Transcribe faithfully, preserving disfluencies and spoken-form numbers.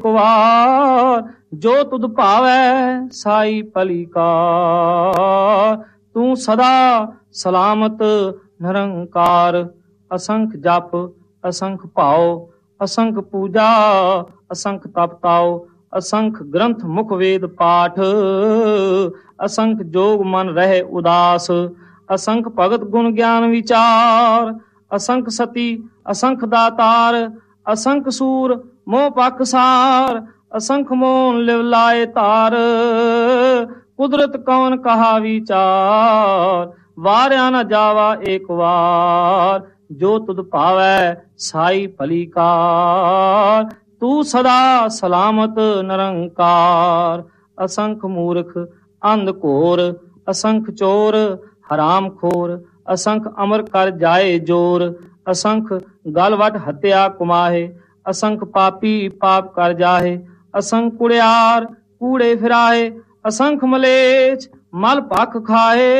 ਵਾਰ, ਜੋ ਤੁਧ ਭਾਵੈ ਸਾਈ ਭਲੀ ਕਾਰ। ਤੂੰ ਸਦਾ ਸਲਾਮਤ ਨਿਰੰਕਾਰ, ਅਸੰਖ ਜਪ ਅਸੰਖ ਭਾਉ, ਅਸੰਖ ਪੂਜਾ ਅਸੰਖ ਤਪ ਤਾਉ, ਅਸੰਖ ਗ੍ਰੰਥ ਮੁਖ ਵੇਦ ਪਾਠ, ਅਸੰਖ ਜੋਗ ਮਨ ਰਹਿ ਉਦਾਸ, ਅਸੰਖ ਭਗਤ ਗੁਣ ਗਿਆਨ ਵਿਚਾਰ, ਅਸੰਖ ਸਤੀ ਅਸੰਖ ਦਾਤਾਰ, ਅਸੰਖ ਸੂਰ ਮੋਹ ਪਖਸਾਰ, ਅਸੰਖ ਮੋਨ ਲਿਵ ਲਾਏ ਧਾਰ। ਕੁਦਰਤ ਕੌਣ ਕਹਾ ਵਿਚਾਰ, ਵਾਰਿਆ ਨ ਜਾਵਾ ਏਕ ਵਾਰ, ਜੋ ਤੁਧ ਭਾਵੈ ਸਾਈ ਭਲੀ ਕਾਰ। ਤੂੰ ਸਦਾ ਸਲਾਮਤ ਨਿਰੰਕਾਰ, ਅਸੰਖ ਮੂਰਖ ਅੰਧ ਘੋਰ, ਅਸੰਖ ਚੋਰ ਹਰਾਮ ਖੋਰ, ਅਸੰਖ ਅਮਰ ਕਰ ਜਾਏ ਜੋਰ, ਅਸੰਖ ਗਲ ਵੱਟ ਹੱਤਿਆ ਕੁਮਾਹੇ, ਅਸੰਖ ਪਾਪੀ ਪਾਪ ਕਰ ਜਾਹੇ, ਅਸੰਖ ਕੁੜਿਆਰ ਕੂੜੇ ਫਿਰਾਏ, ਅਸੰਖ ਮਲੇਛ ਮਲ ਭਖ ਖਾਏ।